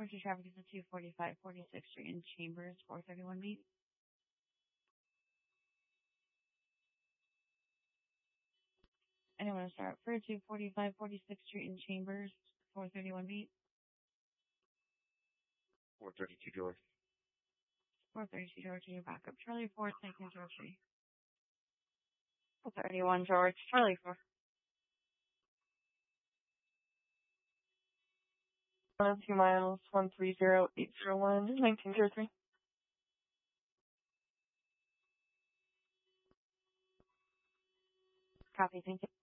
Emergency traffic is at 245 46th Street in Chambers, 431 beat. Anyone to start for 245 46th Street in Chambers, 431 beat. 432 George. 432 George, and your backup. Charlie 4, taking George 3. 431 George, Charlie 4. 2 miles, 130801, 1903. Copy, thank you.